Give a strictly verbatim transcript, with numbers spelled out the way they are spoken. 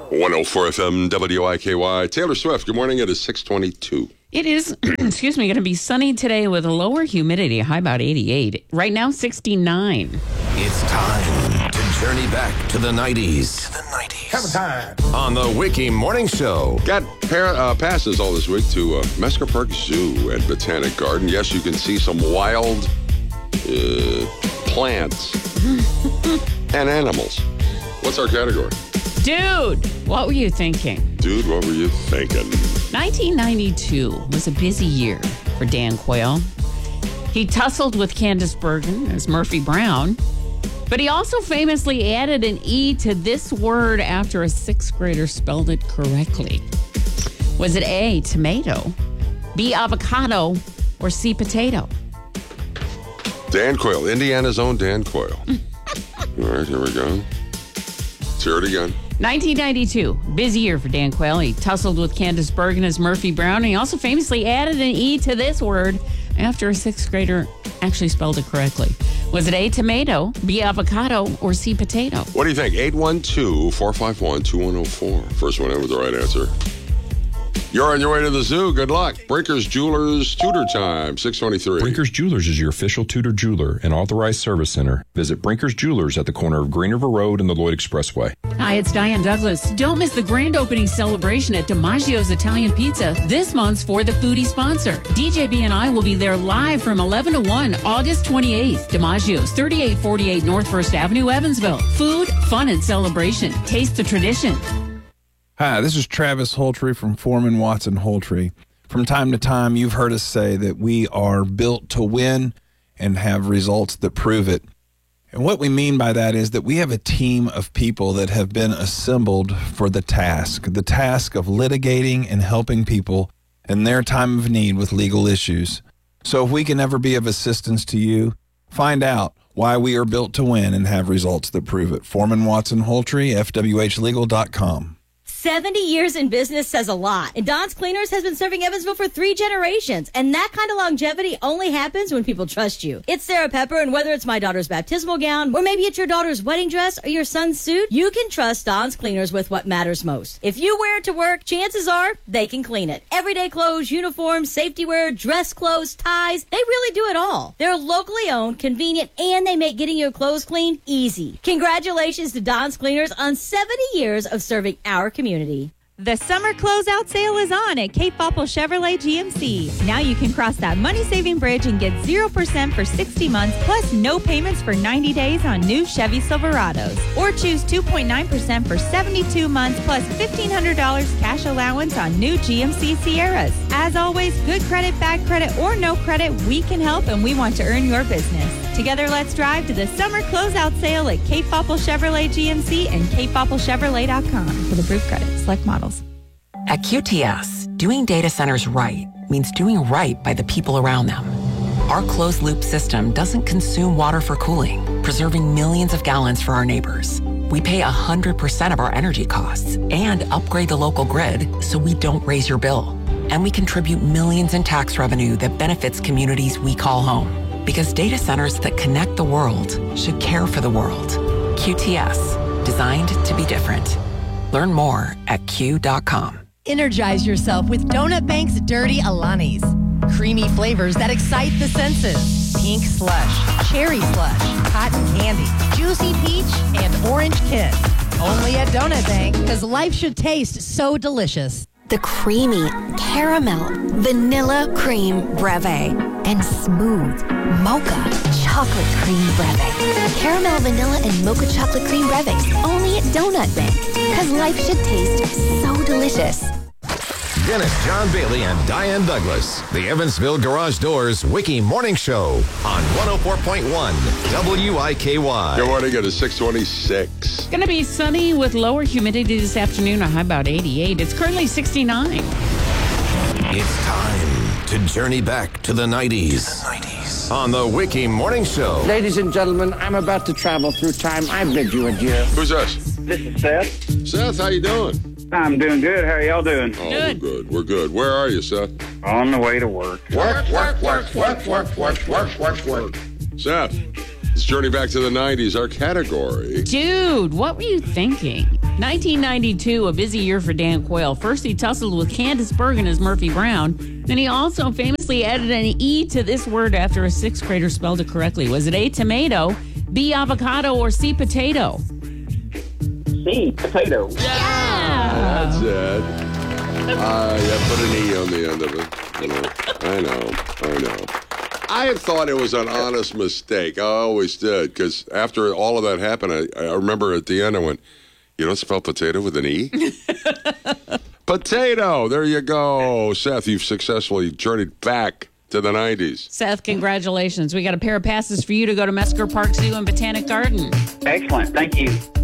one oh four F M W I K Y. Taylor Swift, good morning. It is six twenty-two. It is, excuse me, going to be sunny today with a lower humidity, high about eighty-eight. Right now, sixty-nine. It's time to journey back to the nineties. To the nineties. Have a time. On the Wiki Morning Show. Got par- uh, passes all this week to uh, Mesker Park Zoo and Botanic Garden. Yes, you can see some wild uh, plants and animals. What's our category? Dude, what were you thinking? Dude, what were you thinking? nineteen ninety-two was a busy year for Dan Quayle. He tussled with Candice Bergen as Murphy Brown, but he also famously added an E to this word after a sixth grader spelled it correctly. Was it A, tomato, B, avocado, or C, potato? Dan Quayle, Indiana's own Dan Quayle. All right, here we go. Let's hear it again. nineteen ninety-two, busy year for Dan Quayle. He tussled with Candice Bergen as Murphy Brown, and he also famously added an E to this word after a sixth grader actually spelled it correctly. Was it A, tomato, B, avocado, or C, potato? What do you think? eight one two, four five one, two one oh four. First one in with the right answer. You're on your way to the zoo. Good luck. Brinkers Jewelers Tutor Time, six twenty-three. Brinkers Jewelers is your official Tudor jeweler and authorized service center. Visit Brinkers Jewelers at the corner of Green River Road and the Lloyd Expressway. Hi, it's Diane Douglas. Don't miss the grand opening celebration at DiMaggio's Italian Pizza this month for the foodie sponsor. D J B and I will be there live from eleven to one, August twenty-eighth. DiMaggio's, thirty-eight forty-eight North First Avenue, Evansville. Food, fun, and celebration. Taste the tradition. Hi, this is Travis Holtree from Foreman Watson Holtree. From time to time, you've heard us say that we are built to win and have results that prove it. And what we mean by that is that we have a team of people that have been assembled for the task, the task of litigating and helping people in their time of need with legal issues. So if we can ever be of assistance to you, find out why we are built to win and have results that prove it. Foreman Watson Holtree, F W H legal dot com. seventy years in business says a lot. And Don's Cleaners has been serving Evansville for three generations. And that kind of longevity only happens when people trust you. It's Sarah Pepper, and whether it's my daughter's baptismal gown, or maybe it's your daughter's wedding dress or your son's suit, you can trust Don's Cleaners with what matters most. If you wear it to work, chances are they can clean it. Everyday clothes, uniforms, safety wear, dress clothes, ties, they really do it all. They're locally owned, convenient, and they make getting your clothes clean easy. Congratulations to Don's Cleaners on seventy years of serving our community. The summer closeout sale is on at Cape Popple Chevrolet G M C. Now you can cross that money-saving bridge and get zero percent for sixty months, plus no payments for ninety days on new Chevy Silverados. Or choose two point nine percent for seventy-two months, plus fifteen hundred dollars cash allowance on new G M C Sierras. As always, good credit, bad credit, or no credit, we can help, and we want to earn your business. Together, let's drive to the summer closeout sale at Cape Popple Chevrolet G M C and cape popple chevrolet dot com for the approved credit. Select models. At Q T S, doing data centers right means doing right by the people around them. Our closed-loop system doesn't consume water for cooling, preserving millions of gallons for our neighbors. We pay one hundred percent of our energy costs and upgrade the local grid so we don't raise your bill. And we contribute millions in tax revenue that benefits communities we call home. Because data centers that connect the world should care for the world. Q T S, designed to be different. Learn more at Q dot com. Energize yourself with Donut Bank's Dirty Alanis. Creamy flavors that excite the senses. Pink slush, cherry slush, cotton candy, juicy peach, and orange kiss. Only at Donut Bank, because life should taste so delicious. The creamy caramel vanilla cream breve and smooth mocha chocolate cream breve. Caramel, vanilla, and mocha chocolate cream breves only at Donut Bank, because life should taste so delicious. Dennis John Bailey and Diane Douglas, the Evansville Garage Doors Wiki Morning Show on one oh four point one W I K Y. Good morning. It is six twenty-six. Going to be sunny with lower humidity this afternoon, a high about eighty-eight. It's currently sixty-nine. It's time to journey back to the nineties. The nineties. On the Wiki Morning Show. Ladies and gentlemen, I'm about to travel through time. I bid you adieu. Who's this? This is Seth. Seth, how you doing? I'm doing good. How are y'all doing? Oh, good. We're good. We're good. Where are you, Seth? On the way to work. Work, work, work, work, work, work, work, work, work. Seth, Let's journey back to the nineties. Our category. Dude, what were you thinking? nineteen ninety-two, a busy year for Dan Quayle. First, he tussled with Candace Bergen as Murphy Brown. Then he also famously added an E to this word after a sixth grader spelled it correctly. Was it A, tomato, B, avocado, or C, potato? C, potato. Yeah! That's it. Uh, yeah, put an E on the end of it. You know, I know, I know. I had thought it was an honest mistake. I always did, because after all of that happened, I, I remember at the end I went, you don't spell potato with an E? Potato! There you go. Seth, you've successfully journeyed back to the nineties. Seth, congratulations. We got a pair of passes for you to go to Mesker Park Zoo and Botanic Garden. Excellent. Thank you.